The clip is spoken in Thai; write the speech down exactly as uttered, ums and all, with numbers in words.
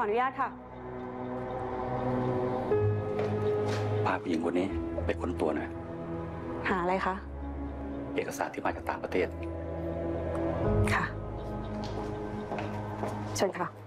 อนุญาตค่ะพาผู้หญิงคนนี้ไปค้นตัวหน่อยหาอะไรคะเอกสารที่มาจากต่างประเทศค่ะเชิญค่ะ